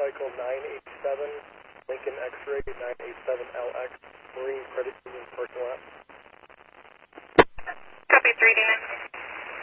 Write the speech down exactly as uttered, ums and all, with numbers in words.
motorcycle nine eight seven, Lincoln X-Ray nine eight seven L X, Marine Credit Union parking lot. Copy three D nine.